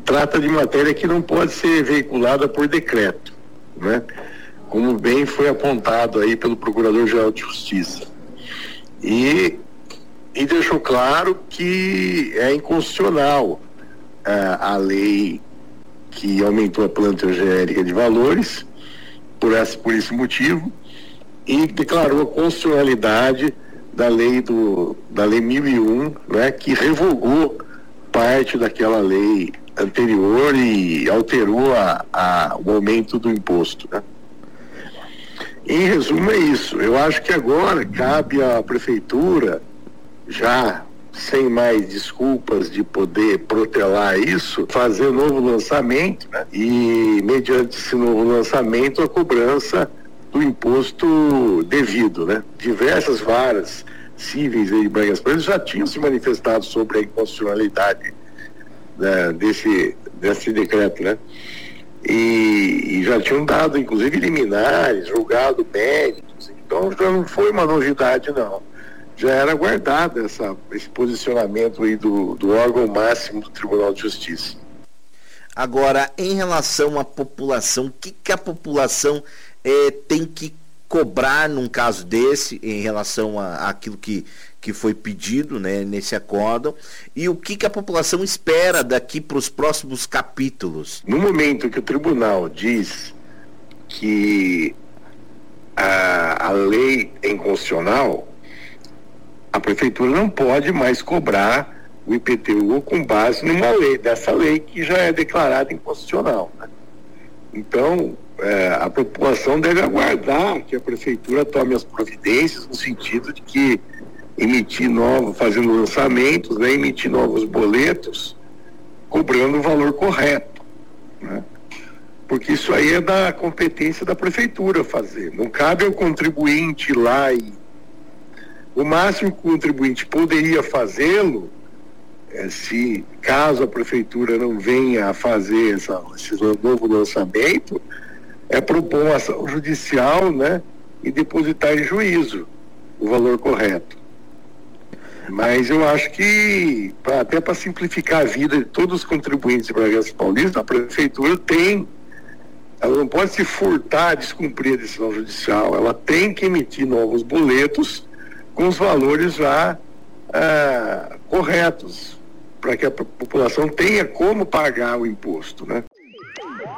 trata de matéria que não pode ser veiculada por decreto, né? Como bem foi apontado aí pelo Procurador-Geral de Justiça. E deixou claro que é inconstitucional a lei que aumentou a planta genérica de valores por esse motivo, e declarou a constitucionalidade da lei 1001, né, que revogou parte daquela lei anterior e alterou o aumento do imposto, né? Em resumo, é isso. Eu acho que agora cabe à prefeitura, já sem mais desculpas de poder protelar isso, fazer um novo lançamento, né? E, mediante esse novo lançamento, a cobrança do imposto devido, né? Diversas varas cíveis aí de Bragança Paulista já tinham se manifestado sobre a inconstitucionalidade, né, desse decreto, né? E já tinham dado, inclusive, liminares, julgado méritos. Então já não foi uma novidade, não. Já era guardado esse posicionamento aí do órgão máximo do Tribunal de Justiça. Agora, em relação à população, o que a população tem que cobrar num caso desse, em relação àquilo que foi pedido, né, nesse acórdão, e o que a população espera daqui para os próximos capítulos? No momento que o tribunal diz que a lei é inconstitucional, a prefeitura não pode mais cobrar o IPTU com base numa lei, dessa lei que já é declarada inconstitucional, né? Então, a população deve aguardar que a prefeitura tome as providências no sentido de que fazendo lançamentos, né, emitir novos boletos, cobrando o valor correto, né? Porque isso aí é da competência da prefeitura fazer. Não cabe ao contribuinte ir lá o máximo que o contribuinte poderia fazê-lo, se caso a prefeitura não venha a fazer esse novo lançamento, é propor uma ação judicial, né, e depositar em juízo o valor correto. Mas eu acho que, até para simplificar a vida de todos os contribuintes de Bragança Paulista, a prefeitura ela não pode se furtar a descumprir a decisão judicial, ela tem que emitir novos boletos com os valores já corretos, para que a população tenha como pagar o imposto, né?